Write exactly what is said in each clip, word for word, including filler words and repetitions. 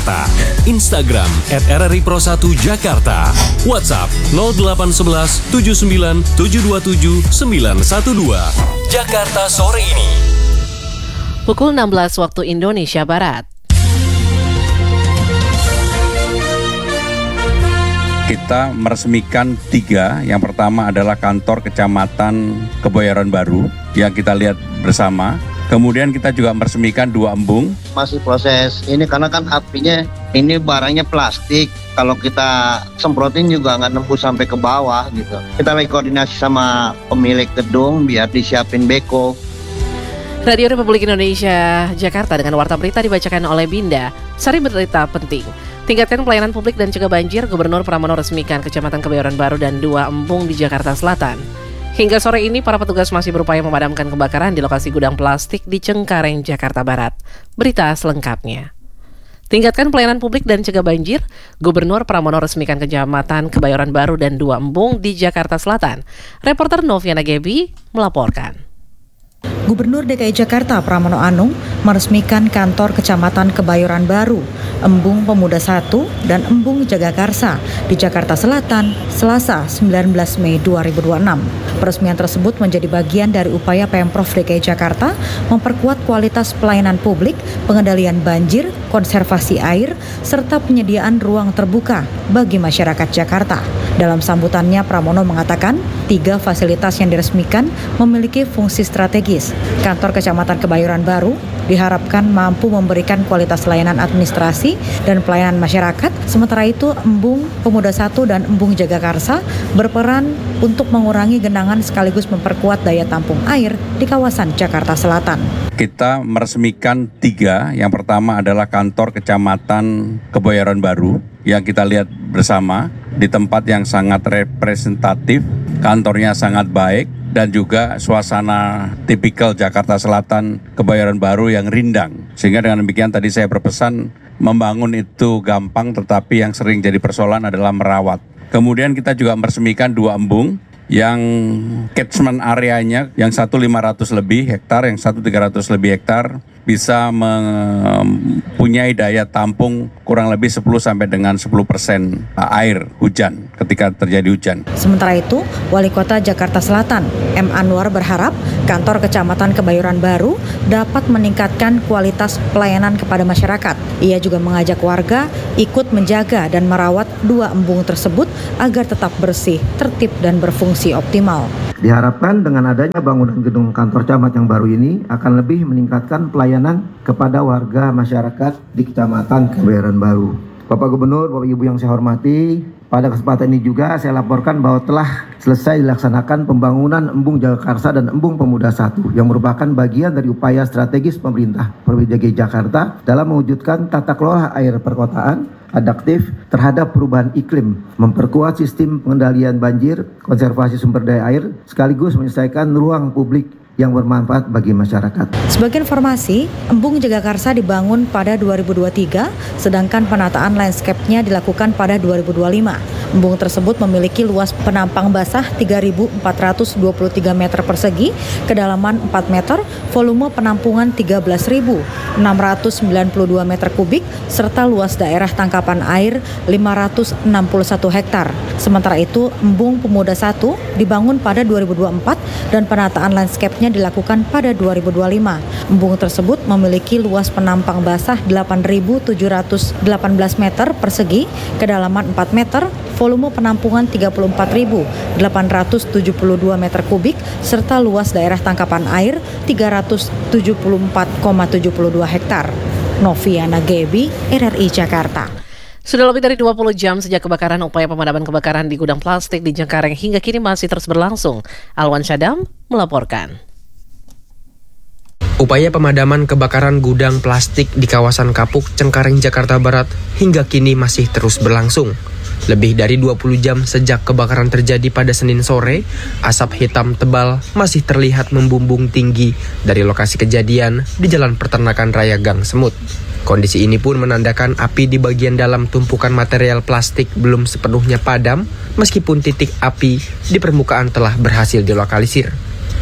Jakarta. Instagram at R R I Pro satu Jakarta. WhatsApp nol delapan satu satu tujuh sembilan tujuh dua tujuh sembilan satu dua. Jakarta sore ini. Pukul enam belas waktu Indonesia Barat. Kita meresmikan tiga. Yang pertama adalah kantor Kecamatan Kebayoran Baru yang kita lihat bersama. Kemudian kita juga meresmikan dua embung. Masih proses ini karena kan apinya ini barangnya plastik. Kalau kita semprotin juga nggak nembus sampai ke bawah gitu. Kita lagi koordinasi sama pemilik gedung biar disiapin beko. Radio Republik Indonesia Jakarta dengan warta berita dibacakan oleh Binda. Sari berita penting. Tingkatkan pelayanan publik dan cegah banjir. Gubernur Pramono resmikan Kecamatan Kebayoran Baru dan dua embung di Jakarta Selatan. Hingga sore ini, para petugas masih berupaya memadamkan kebakaran di lokasi gudang plastik di Cengkareng, Jakarta Barat. Berita selengkapnya. Tingkatkan pelayanan publik dan cegah banjir. Gubernur Pramono resmikan Kecamatan Kebayoran Baru dan dua embung di Jakarta Selatan. Reporter Noviana Gebi melaporkan. Gubernur D K I Jakarta Pramono Anung meresmikan kantor Kecamatan Kebayoran Baru, Embung Pemuda satu dan Embung Jagakarsa di Jakarta Selatan, Selasa sembilan belas Mei dua ribu dua puluh enam. Peresmian tersebut menjadi bagian dari upaya Pemprov D K I Jakarta memperkuat kualitas pelayanan publik, pengendalian banjir, konservasi air, serta penyediaan ruang terbuka bagi masyarakat Jakarta. Dalam sambutannya, Pramono mengatakan tiga fasilitas yang diresmikan memiliki fungsi strategis. Kantor Kecamatan Kebayoran Baru diharapkan mampu memberikan kualitas layanan administrasi dan pelayanan masyarakat. Sementara itu, Embung Pemuda satu dan Embung Jagakarsa berperan untuk mengurangi genangan sekaligus memperkuat daya tampung air di kawasan Jakarta Selatan. Kita meresmikan tiga. Yang pertama adalah kantor Kecamatan Kebayoran Baru yang kita lihat bersama di tempat yang sangat representatif, kantornya sangat baik, dan juga suasana tipikal Jakarta Selatan Kebayoran Baru yang rindang. Sehingga dengan demikian tadi saya berpesan membangun itu gampang, tetapi yang sering jadi persoalan adalah merawat. Kemudian kita juga meresmikan dua embung yang catchment areanya yang satu lima ratus lebih hektar, yang satu tiga ratus lebih hektar, bisa mempunyai daya tampung kurang lebih sepuluh sampai dengan sepuluh persen air hujan ketika terjadi hujan. Sementara itu, Wali Kota Jakarta Selatan, M. Anwar berharap kantor Kecamatan Kebayoran Baru dapat meningkatkan kualitas pelayanan kepada masyarakat. Ia juga mengajak warga ikut menjaga dan merawat dua embung tersebut agar tetap bersih, tertib, dan berfungsi optimal. Diharapkan dengan adanya bangunan gedung kantor camat yang baru ini akan lebih meningkatkan pelayanan kepada warga masyarakat di Kecamatan Kebayoran Baru. Bapak Gubernur, Bapak Ibu yang saya hormati, pada kesempatan ini juga saya laporkan bahwa telah selesai dilaksanakan pembangunan Embung Jagakarsa dan Embung Pemuda satu yang merupakan bagian dari upaya strategis pemerintah Provinsi D K I Jakarta dalam mewujudkan tata kelola air perkotaan adaptif terhadap perubahan iklim, memperkuat sistem pengendalian banjir, konservasi sumber daya air, sekaligus menyelesaikan ruang publik yang bermanfaat bagi masyarakat. Sebagai informasi, Embung Jagakarsa dibangun pada dua ribu dua puluh tiga, sedangkan penataan landscape-nya dilakukan pada dua ribu dua puluh lima. Embung tersebut memiliki luas penampang basah tiga ribu empat ratus dua puluh tiga meter persegi, kedalaman empat meter, volume penampungan tiga belas ribu enam ratus sembilan puluh dua meter kubik, serta luas daerah tangkapan air lima ratus enam puluh satu hektar. Sementara itu, Embung Pemuda satu dibangun pada dua ribu dua puluh empat dan penataan landscape-nya dilakukan pada dua ribu dua puluh lima. Embung tersebut memiliki luas penampang basah delapan ribu tujuh ratus delapan belas meter persegi, kedalaman empat meter, volume penampungan tiga puluh empat ribu delapan ratus tujuh puluh dua meter kubik, serta luas daerah tangkapan air tiga ratus tujuh puluh empat koma tujuh dua hektar. Noviana Gebi, R R I Jakarta. Sudah lebih dari dua puluh jam sejak kebakaran, upaya pemadaman kebakaran di gudang plastik di Cengkareng hingga kini masih terus berlangsung. Alwan Syadam melaporkan. Upaya pemadaman kebakaran gudang plastik di kawasan Kapuk, Cengkareng, Jakarta Barat hingga kini masih terus berlangsung. Lebih dari dua puluh jam sejak kebakaran terjadi pada Senin sore, asap hitam tebal masih terlihat membumbung tinggi dari lokasi kejadian di Jalan Peternakan Raya Gang Semut. Kondisi ini pun menandakan api di bagian dalam tumpukan material plastik belum sepenuhnya padam, meskipun titik api di permukaan telah berhasil dilokalisir.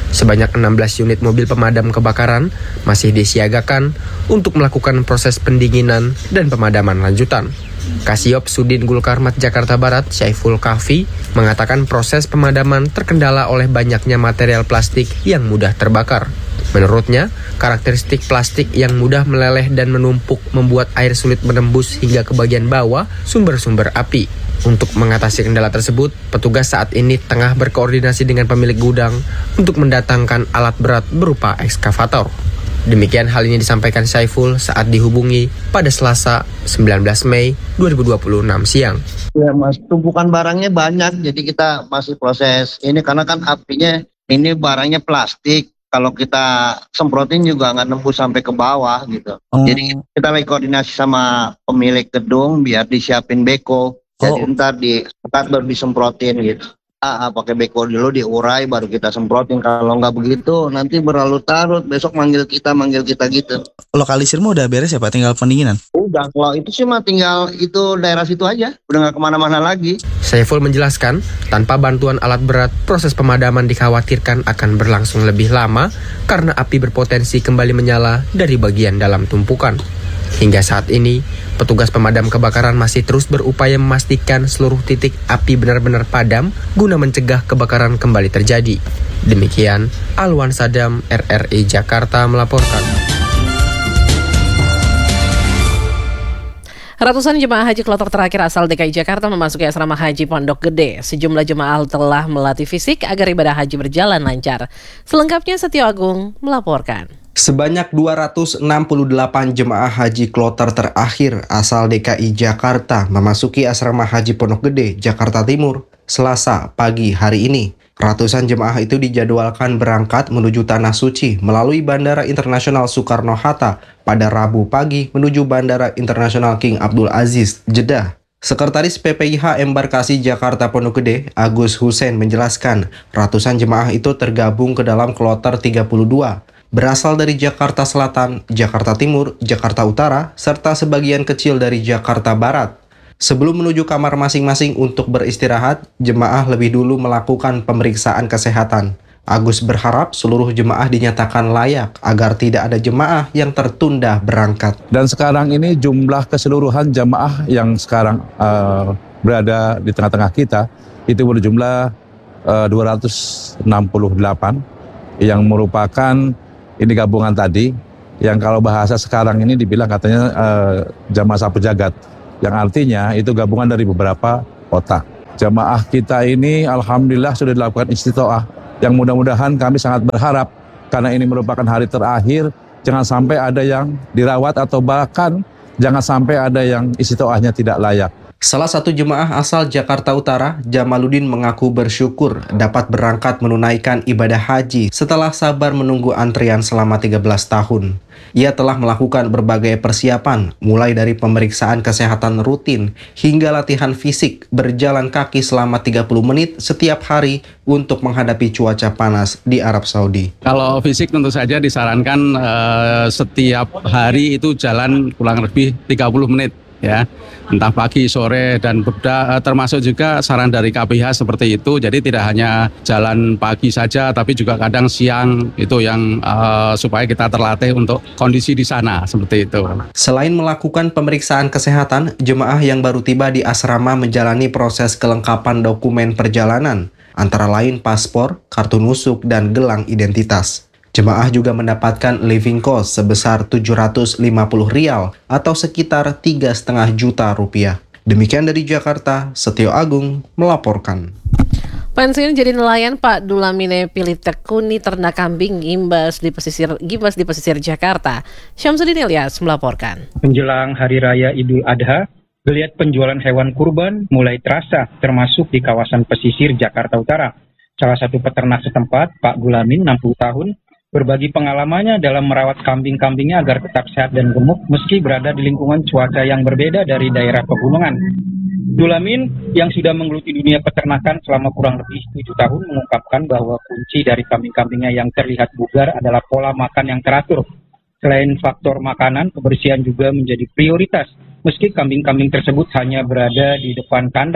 Sebanyak enam belas unit mobil pemadam kebakaran masih disiagakan untuk melakukan proses pendinginan dan pemadaman lanjutan. Kasiop Sudin Gulkarmat Jakarta Barat, Syaiful Kahfi, mengatakan proses pemadaman terkendala oleh banyaknya material plastik yang mudah terbakar. Menurutnya, karakteristik plastik yang mudah meleleh dan menumpuk membuat air sulit menembus hingga ke bagian bawah sumber-sumber api. Untuk mengatasi kendala tersebut, petugas saat ini tengah berkoordinasi dengan pemilik gudang untuk mendatangkan alat berat berupa ekskavator. Demikian hal ini disampaikan Syaiful saat dihubungi pada Selasa sembilan belas Mei dua ribu dua puluh enam siang. Ya mas, tumpukan barangnya banyak, jadi kita masih proses ini karena kan apinya ini barangnya plastik. Kalau kita semprotin juga nggak nembus sampai ke bawah gitu. Oh. Jadi kita lagi koordinasi sama pemilik gedung biar disiapin beko. Jadi oh. ntar di ntar baru disemprotin gitu. Ah, pakai beko dulu diurai baru kita semprotin. Kalau nggak begitu nanti berlalu tarut. Besok manggil kita manggil kita gitu. Lokalisir mah udah beres ya Pak, tinggal pendinginan? Udah, kalau itu sih mah tinggal itu daerah situ aja. Udah nggak kemana-mana lagi. Syaiful menjelaskan, tanpa bantuan alat berat, proses pemadaman dikhawatirkan akan berlangsung lebih lama karena api berpotensi kembali menyala dari bagian dalam tumpukan. Hingga saat ini, petugas pemadam kebakaran masih terus berupaya memastikan seluruh titik api benar-benar padam guna mencegah kebakaran kembali terjadi. Demikian, Alwan Sadam, R R I Jakarta melaporkan. Ratusan jemaah haji kloter terakhir asal D K I Jakarta memasuki asrama haji Pondok Gede. Sejumlah jemaah telah melatih fisik agar ibadah haji berjalan lancar. Selengkapnya Setio Agung melaporkan. Sebanyak dua ratus enam puluh delapan jemaah haji kloter terakhir asal D K I Jakarta memasuki asrama haji Pondok Gede, Jakarta Timur, Selasa pagi hari ini. Ratusan jemaah itu dijadwalkan berangkat menuju Tanah Suci melalui Bandara Internasional Soekarno-Hatta pada Rabu pagi menuju Bandara Internasional King Abdul Aziz, Jeddah. Sekretaris P P I H Embarkasi Jakarta Pondok Gede, Agus Hussein menjelaskan, ratusan jemaah itu tergabung ke dalam kloter tiga puluh dua. Berasal dari Jakarta Selatan, Jakarta Timur, Jakarta Utara, serta sebagian kecil dari Jakarta Barat. Sebelum menuju kamar masing-masing untuk beristirahat, jemaah lebih dulu melakukan pemeriksaan kesehatan. Agus berharap seluruh jemaah dinyatakan layak agar tidak ada jemaah yang tertunda berangkat. Dan sekarang ini jumlah keseluruhan jemaah yang sekarang uh, berada di tengah-tengah kita itu berjumlah uh, dua ratus enam puluh delapan yang merupakan ini gabungan tadi yang kalau bahasa sekarang ini dibilang katanya uh, jamaah sapu jagat. Yang artinya itu gabungan dari beberapa kota. Jamaah kita ini alhamdulillah sudah dilakukan istitoah. Yang mudah-mudahan kami sangat berharap karena ini merupakan hari terakhir, jangan sampai ada yang dirawat atau bahkan jangan sampai ada yang istitoahnya tidak layak. Salah satu jemaah asal Jakarta Utara, Jamaluddin mengaku bersyukur dapat berangkat menunaikan ibadah haji setelah sabar menunggu antrian selama tiga belas tahun. Ia telah melakukan berbagai persiapan, mulai dari pemeriksaan kesehatan rutin hingga latihan fisik berjalan kaki selama tiga puluh menit setiap hari untuk menghadapi cuaca panas di Arab Saudi. Kalau fisik tentu saja disarankan uh, setiap hari itu jalan kurang lebih tiga puluh menit. Ya, entah pagi, sore, dan berda, termasuk juga saran dari K P H seperti itu. Jadi tidak hanya jalan pagi saja, tapi juga kadang siang itu yang uh, supaya kita terlatih untuk kondisi di sana seperti itu. Selain melakukan pemeriksaan kesehatan, jemaah yang baru tiba di asrama menjalani proses kelengkapan dokumen perjalanan, antara lain paspor, kartu nusuk, dan gelang identitas. Jemaah juga mendapatkan living cost sebesar tujuh ratus lima puluh rial atau sekitar tiga koma lima juta rupiah. Demikian dari Jakarta, Setio Agung melaporkan. Pensiun jadi nelayan Pak Dulamine pilih tekuni ternak kambing gimbas di pesisir gimbas di pesisir Jakarta. Syamsuddin Ilyas melaporkan. Menjelang Hari Raya Idul Adha, geliat penjualan hewan kurban mulai terasa termasuk di kawasan pesisir Jakarta Utara. Salah satu peternak setempat, Pak Gulamin, enam puluh tahun, berbagi pengalamannya dalam merawat kambing-kambingnya agar tetap sehat dan gemuk meski berada di lingkungan cuaca yang berbeda dari daerah pegunungan. Dulamin yang sudah menggeluti dunia peternakan selama kurang lebih tujuh tahun mengungkapkan bahwa kunci dari kambing-kambingnya yang terlihat bugar adalah pola makan yang teratur. Selain faktor makanan, kebersihan juga menjadi prioritas meski kambing-kambing tersebut hanya berada di depan kandang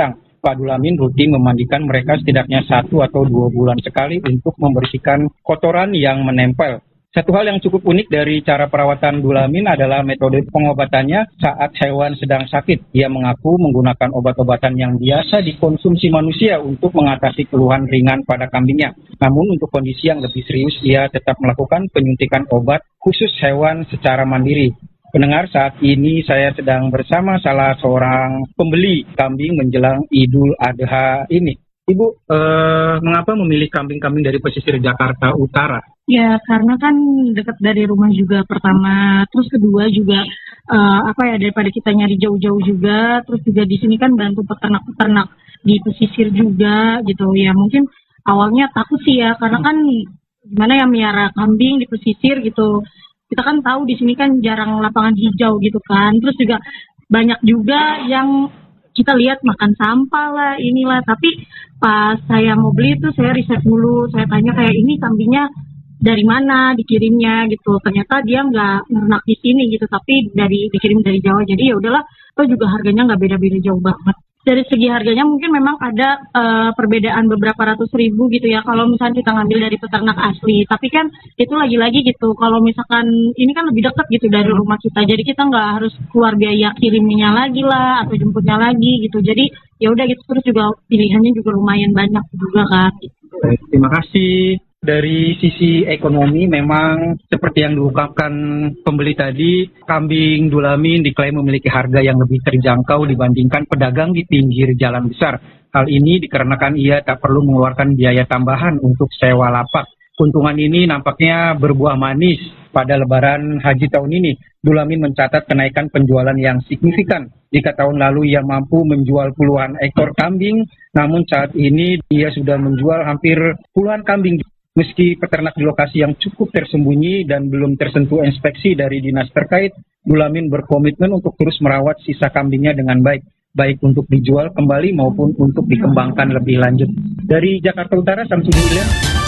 Pak Dulamin rutin memandikan mereka setidaknya satu atau dua bulan sekali untuk membersihkan kotoran yang menempel. Satu hal yang cukup unik dari cara perawatan Dulamin adalah metode pengobatannya saat hewan sedang sakit. Ia mengaku menggunakan obat-obatan yang biasa dikonsumsi manusia untuk mengatasi keluhan ringan pada kambingnya. Namun untuk kondisi yang lebih serius, ia tetap melakukan penyuntikan obat khusus hewan secara mandiri. Pendengar, saat ini saya sedang bersama salah seorang pembeli kambing menjelang Idul Adha ini. Ibu, eh, mengapa memilih kambing-kambing dari pesisir Jakarta Utara? Ya, karena kan dekat dari rumah juga pertama, terus kedua juga eh, apa ya daripada kita nyari jauh-jauh juga, terus juga di sini kan bantu peternak-peternak di pesisir juga gitu ya. Mungkin awalnya takut sih ya, karena kan gimana ya miara kambing di pesisir gitu. Kita kan tahu di sini kan jarang lapangan hijau gitu kan. Terus juga banyak juga yang kita lihat makan sampah lah, inilah. Tapi pas saya mau beli itu saya riset dulu. Saya tanya kayak ini kambingnya dari mana dikirimnya gitu. Ternyata dia nggak ternak di sini gitu, tapi dari dikirim dari Jawa. Jadi ya udahlah, itu juga harganya nggak beda-beda jauh banget. Dari segi harganya mungkin memang ada uh, perbedaan beberapa ratus ribu gitu ya kalau misalnya kita ngambil dari peternak asli. Tapi kan itu lagi-lagi gitu, kalau misalkan ini kan lebih dekat gitu dari rumah kita, jadi kita nggak harus keluar biaya kirimnya lagi lah atau jemputnya lagi gitu. Jadi ya udah gitu, terus juga pilihannya juga lumayan banyak juga kan. Gitu. Baik, terima kasih. Dari sisi ekonomi memang seperti yang diungkapkan pembeli tadi, kambing Dulamin diklaim memiliki harga yang lebih terjangkau dibandingkan pedagang di pinggir jalan besar. Hal ini dikarenakan ia tak perlu mengeluarkan biaya tambahan untuk sewa lapak. Keuntungan ini nampaknya berbuah manis pada Lebaran Haji tahun ini. Dulamin mencatat kenaikan penjualan yang signifikan. Jika tahun lalu ia mampu menjual puluhan ekor kambing, namun saat ini dia sudah menjual hampir puluhan kambing. Meski peternak di lokasi yang cukup tersembunyi dan belum tersentuh inspeksi dari dinas terkait, Dulamin berkomitmen untuk terus merawat sisa kambingnya dengan baik, baik untuk dijual kembali maupun untuk dikembangkan lebih lanjut. Dari Jakarta Utara, Samsudin Ilya.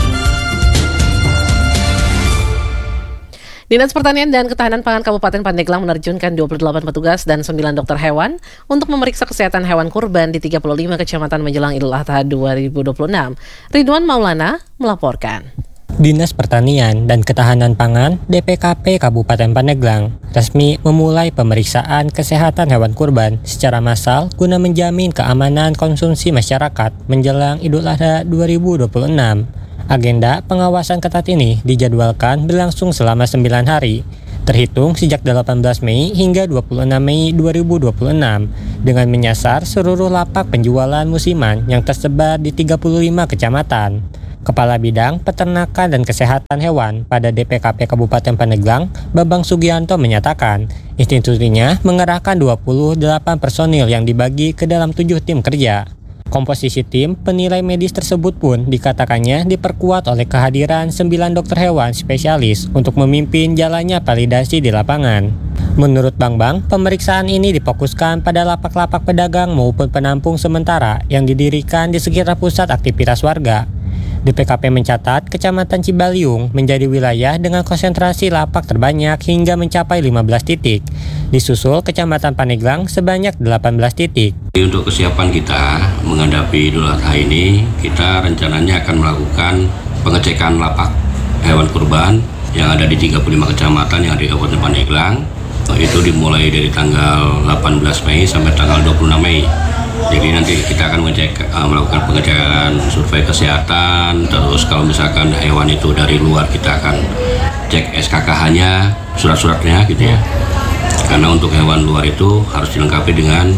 Dinas Pertanian dan Ketahanan Pangan Kabupaten Pandeglang menerjunkan dua puluh delapan petugas dan sembilan dokter hewan untuk memeriksa kesehatan hewan kurban di tiga puluh lima kecamatan menjelang Idul Adha dua ribu dua puluh enam. Ridwan Maulana melaporkan. Dinas Pertanian dan Ketahanan Pangan D P K P Kabupaten Pandeglang resmi memulai pemeriksaan kesehatan hewan kurban secara massal guna menjamin keamanan konsumsi masyarakat menjelang Idul Adha dua ribu dua puluh enam. Agenda pengawasan ketat ini dijadwalkan berlangsung selama sembilan hari, terhitung sejak delapan belas Mei hingga dua puluh enam Mei dua ribu dua puluh enam, dengan menyasar seluruh lapak penjualan musiman yang tersebar di tiga puluh lima kecamatan. Kepala Bidang Peternakan dan Kesehatan Hewan pada D P K P Kabupaten Pandeglang, Bambang Sugianto menyatakan, institusinya mengerahkan dua puluh delapan personil yang dibagi ke dalam tujuh tim kerja. Komposisi tim penilai medis tersebut pun dikatakannya diperkuat oleh kehadiran sembilan dokter hewan spesialis untuk memimpin jalannya validasi di lapangan. Menurut Bang Bang, pemeriksaan ini difokuskan pada lapak-lapak pedagang maupun penampung sementara yang didirikan di sekitar pusat aktivitas warga. D P K P mencatat Kecamatan Cibaliung menjadi wilayah dengan konsentrasi lapak terbanyak hingga mencapai lima belas titik. Disusul Kecamatan Pandeglang sebanyak delapan belas titik. Untuk kesiapan kita menghadapi Idul Adha ini, kita rencananya akan melakukan pengecekan lapak hewan kurban yang ada di tiga puluh lima kecamatan yang ada di Kabupaten Pandeglang. Itu dimulai dari tanggal delapan belas Mei sampai tanggal dua puluh enam Mei. Jadi nanti kita akan mengecek, uh, melakukan pengecekan survei kesehatan. Terus kalau misalkan hewan itu dari luar, kita akan cek S K K H-nya, surat-suratnya gitu ya. Karena untuk hewan luar itu harus dilengkapi dengan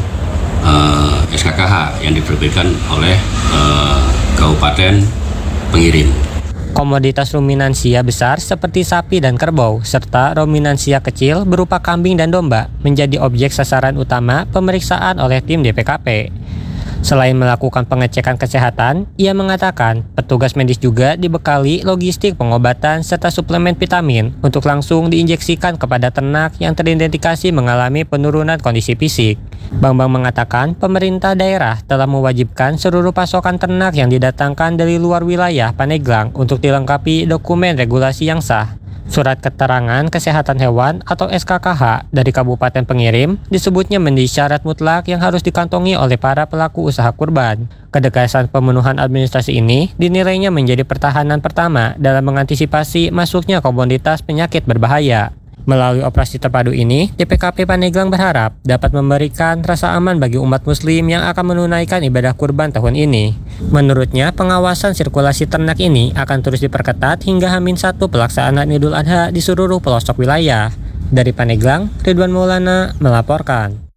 uh, S K K H yang diterbitkan oleh uh, kabupaten pengirim. Komoditas ruminansia besar seperti sapi dan kerbau, serta ruminansia kecil berupa kambing dan domba menjadi objek sasaran utama pemeriksaan oleh tim D P K P. Selain melakukan pengecekan kesehatan, ia mengatakan petugas medis juga dibekali logistik pengobatan serta suplemen vitamin untuk langsung diinjeksikan kepada ternak yang teridentifikasi mengalami penurunan kondisi fisik. Bambang mengatakan pemerintah daerah telah mewajibkan seluruh pasokan ternak yang didatangkan dari luar wilayah Pandeglang untuk dilengkapi dokumen regulasi yang sah. Surat keterangan kesehatan hewan atau S K K H dari kabupaten pengirim disebutnya menjadi syarat mutlak yang harus dikantongi oleh para pelaku usaha kurban. Ketegasan pemenuhan administrasi ini dinilainya menjadi pertahanan pertama dalam mengantisipasi masuknya komoditas penyakit berbahaya. Melalui operasi terpadu ini, D P K P Pandeglang berharap dapat memberikan rasa aman bagi umat muslim yang akan menunaikan ibadah kurban tahun ini. Menurutnya, pengawasan sirkulasi ternak ini akan terus diperketat hingga H minus satu pelaksanaan Idul Adha di seluruh pelosok wilayah. Dari Pandeglang, Ridwan Maulana melaporkan.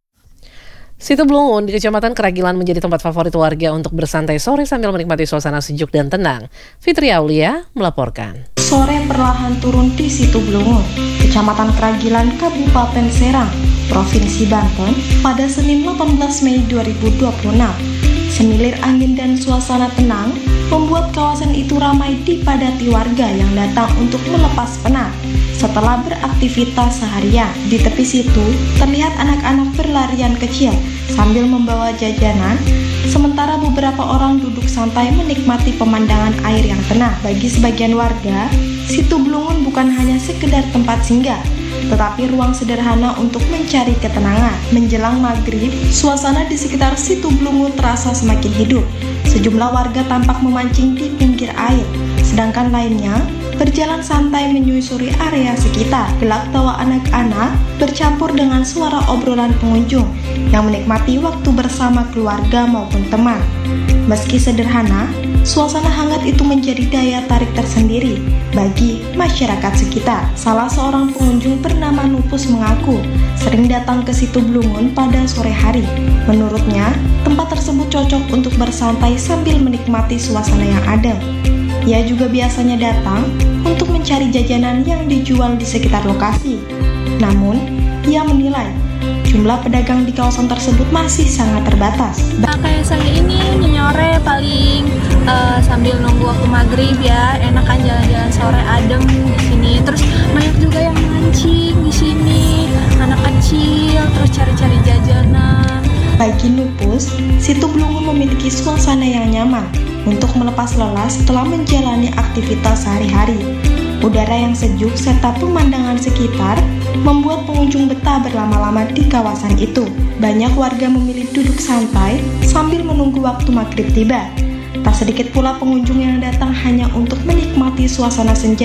Situ Blungun di Kecamatan Keragilan menjadi tempat favorit warga untuk bersantai sore sambil menikmati suasana sejuk dan tenang. Fitri Aulia melaporkan. Sore perlahan turun di Situ Blungun, Kecamatan Keragilan, Kabupaten Serang, Provinsi Banten, pada Senin delapan belas Mei dua ribu dua puluh enam. Semilir angin dan suasana tenang membuat kawasan itu ramai dipadati warga yang datang untuk melepas penat. Setelah beraktivitas seharian, di tepi situ terlihat anak-anak berlarian kecil sambil membawa jajanan, sementara beberapa orang duduk santai menikmati pemandangan air yang tenang. Bagi sebagian warga, Situ Blungun bukan hanya sekedar tempat singgah, tetapi ruang sederhana untuk mencari ketenangan. Menjelang maghrib, suasana di sekitar Situ Blungun terasa semakin hidup. Sejumlah warga tampak memancing di pinggir air, sedangkan lainnya berjalan santai menyusuri area sekitar. Gelak tawa anak-anak bercampur dengan suara obrolan pengunjung yang menikmati waktu bersama keluarga maupun teman. Meski sederhana, suasana hangat itu menjadi daya tarik tersendiri bagi masyarakat sekitar. Salah seorang pengunjung bernama Nupus mengaku sering datang ke Situ Blungun pada sore hari. Menurutnya, tempat tersebut cocok untuk bersantai sambil menikmati suasana yang adem. Ia juga biasanya datang untuk mencari jajanan yang dijual di sekitar lokasi. Namun, ia menilai jumlah pedagang di kawasan tersebut masih sangat terbatas. Nah, kayak saya ini nyore paling uh, sambil nunggu waktu maghrib ya, enakan jalan-jalan sore adem di sini. Terus banyak juga yang mancing di sini, anak kecil, terus cari-cari jajanan. Bagi Nupus, Situ Blungun memiliki suasana yang nyaman untuk melepas lelah setelah menjalani aktivitas sehari-hari. Udara yang sejuk serta pemandangan sekitar membuat pengunjung betah berlama-lama di kawasan itu. Banyak warga memilih duduk santai sambil menunggu waktu maghrib tiba. Tak sedikit pula pengunjung yang datang hanya untuk menikmati suasana senja